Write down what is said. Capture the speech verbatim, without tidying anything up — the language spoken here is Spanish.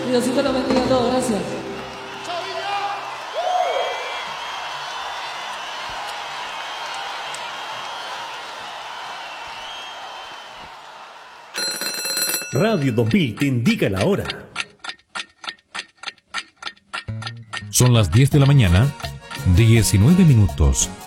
Y Diosito los bendiga a todos. Gracias. Radio dos mil te indica la hora. Son las diez de la mañana, diecinueve minutos.